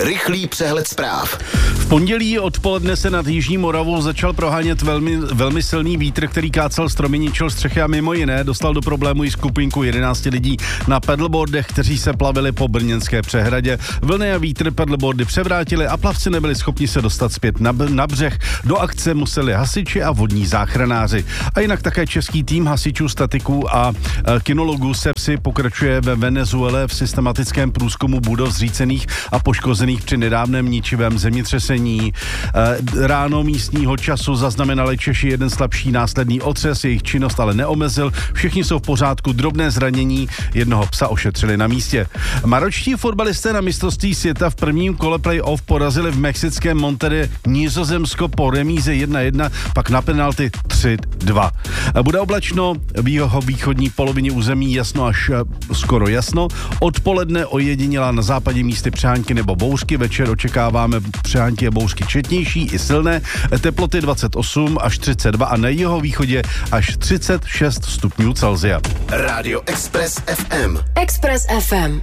Rychlý přehled zpráv. V pondělí odpoledne se nad Jižní Moravou začal prohánět velmi silný vítr, který kácel stromy, ničil střechy a mimo jiné dostal do problému i skupinku 11 lidí na paddleboardech, kteří se plavili po brněnské přehradě. Vlny a vítr paddleboardy převrátili a plavci nebyli schopni se dostat zpět na břeh. Do akce museli hasiči a vodní záchranáři. A jinak také český tým hasičů, statiků a kinologů SEPSI pokračuje ve Venezuele v systematickém průzkumu budov zřícených a poškozených při nedávném ničivém zemětřesení. Ráno místního času zaznamenali Češi jeden slabší následný otřes, jejich činnost ale neomezil. Všichni jsou v pořádku, drobné zranění jednoho psa ošetřili na místě. Maročtí fotbalisté na mistrovství světa v prvním kole play-off porazili v mexickém Monterrey Nizozemsko po remíze 1-1, pak na penalty 3-2. Bude oblačno, v jeho východní polovině území jasno až skoro jasno. Odpoledne ojediněla na západě místy přehánky nebo bouřky, večer očekáváme přehánky a bouřky četnější i silné, teploty 28 až 32 a na jeho východě až 36 stupňů Celsia. Radio Express FM. Express FM.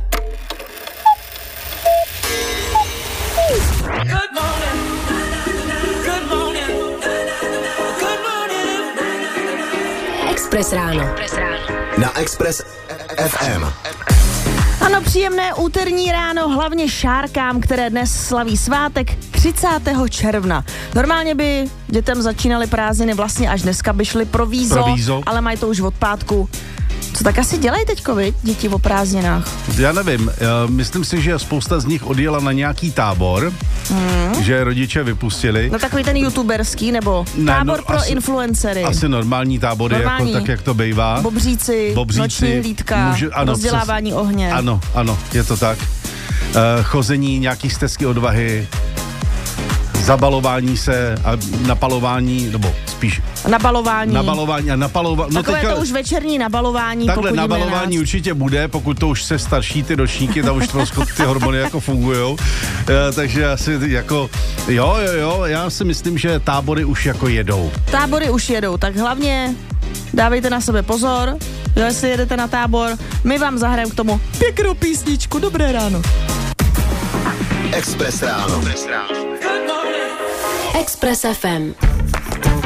Express ráno. Na Express FM. Ano, příjemné úterní ráno, hlavně šárkám, které dnes slaví svátek 30. června. Normálně by dětem začínaly prázdniny vlastně až dneska, by šli pro vízo, ale mají to už od pátku. Co tak asi dělají teďko, vy, děti o prázdninách? Já nevím, myslím si, že spousta z nich odjela na nějaký tábor, že rodiče vypustili. No takový ten youtuberský, nebo tábor pro influencery. Asi normální tábory, normální. Jako tak, jak to bejvá. Bobříci, noční hlídka, rozdělávání ohně. Ano, je to tak. Chození, nějaký stezky odvahy, zabalování se a napalování, nebo spíš Nabalování a napalování. Takové to už večerní nabalování. Takhle nabalování určitě bude, pokud to už se starší ty ročníky, tam už trošku ty hormony jako fungujou. Takže asi jako, jo, já si myslím, že tábory už jako jedou. Tábory už jedou, tak hlavně dávejte na sebe pozor, jo, jestli jedete na tábor, my vám zahrajeme k tomu pěknou písničku. Dobré ráno. Express ráno. Express FM.